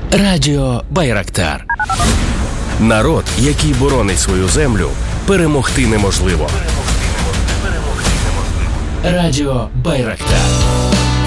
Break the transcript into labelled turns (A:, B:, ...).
A: Радіо Байрактар. Народ, який боронить свою землю, перемогти неможливо. Радіо Байрактар.